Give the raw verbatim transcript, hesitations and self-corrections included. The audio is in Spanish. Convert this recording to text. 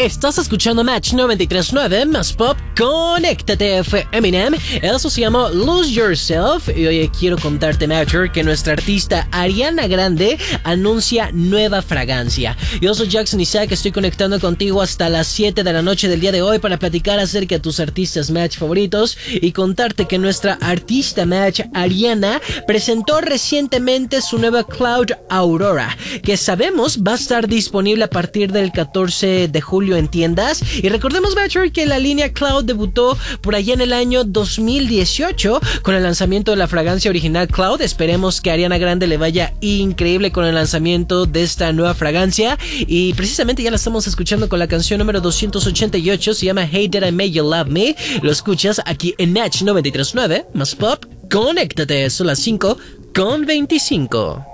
Estás escuchando Match noventa y tres punto nueve más pop. Conéctate, fue Eminem. Eso se llamó Lose Yourself. Y hoy quiero contarte, Matcher, que nuestra artista Ariana Grande anuncia nueva fragancia. Yo soy Jackson Isaac, estoy conectando contigo hasta las siete de la noche del día de hoy para platicar acerca de tus artistas Match favoritos y contarte que nuestra artista Match, Ariana, presentó recientemente su nueva Cloud Aurora, que sabemos va a estar disponible a partir del catorce de julio en tiendas. Y recordemos, Matcher, que la línea Cloud debutó por allá en el año dos mil dieciocho con el lanzamiento de la fragancia original Cloud. Esperemos que a Ariana Grande le vaya increíble con el lanzamiento de esta nueva fragancia, y precisamente ya la estamos escuchando con la canción número doscientos ochenta y ocho. Se llama Hey Did I Make You Love Me. Lo escuchas aquí en Match noventa y tres punto nueve más pop. Conéctate, son las cinco con veinticinco.